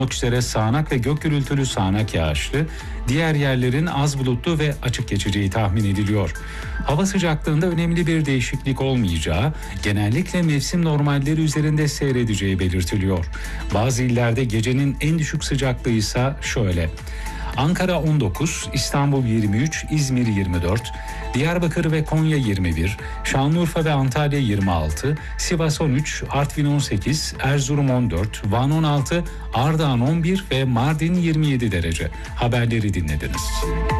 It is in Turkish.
üzere sağanak ve gök gürültülü sağanak yağışlı, diğer yerlerin az bulutlu ve açık geçeceği tahmin ediliyor. Hava sıcaklığında önemli bir değişiklik olmayacağı, genellikle mevsim normalleri üzerinde seyredeceği belirtiliyor. Bazı illerde gecenin en düşük sıcaklığı ise şöyle: Ankara 19, İstanbul 23, İzmir 24, Diyarbakır ve Konya 21, Şanlıurfa ve Antalya 26, Sivas 13, Artvin 18, Erzurum 14, Van 16, Ardahan 11 ve Mardin 27 derece. Haberleri dinlediniz.